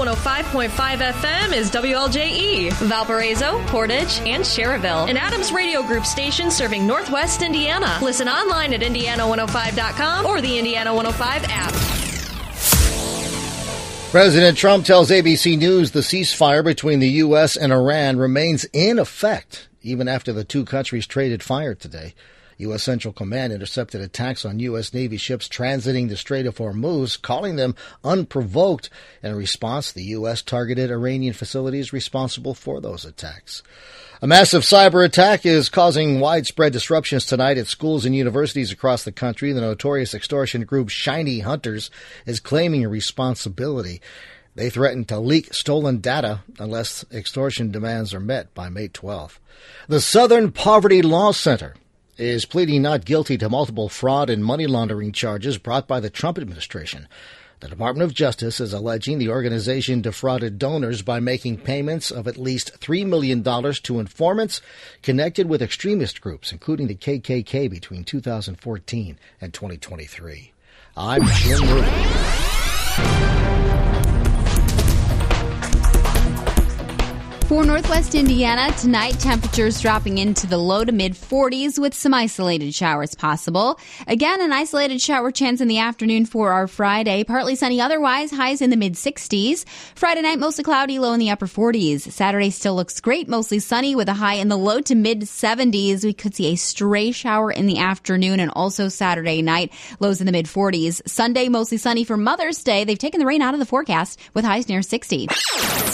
105.5 FM is WLJE, Valparaiso, Portage, and Cherryville, an Adams Radio Group station serving Northwest Indiana. Listen online at Indiana105.com or the Indiana 105 app. President Trump tells ABC News the ceasefire between the U.S. and Iran remains in effect, even after the two countries traded fire today. U.S. Central Command intercepted attacks on U.S. Navy ships transiting the Strait of Hormuz, calling them unprovoked. In response, the U.S. targeted Iranian facilities responsible for those attacks. A massive cyber attack is causing widespread disruptions tonight at schools and universities across the country. The notorious extortion group Shiny Hunters is claiming responsibility. They threaten to leak stolen data unless extortion demands are met by May 12th. The Southern Poverty Law Center is pleading not guilty to multiple fraud and money laundering charges brought by the Trump administration. The Department of Justice is alleging the organization defrauded donors by making payments of at least $3 million to informants connected with extremist groups, including the KKK, between 2014 and 2023. I'm Jim Rubin. For Northwest Indiana, tonight temperatures dropping into the low to mid 40s with some isolated showers possible. Again, an isolated shower chance in the afternoon for our Friday. Partly sunny otherwise, highs in the mid 60s. Friday night, mostly cloudy, low in the upper 40s. Saturday still looks great, mostly sunny with a high in the low to mid 70s. We could see a stray shower in the afternoon, and also Saturday night, lows in the mid 40s. Sunday, mostly sunny for Mother's Day. They've taken the rain out of the forecast with highs near 60.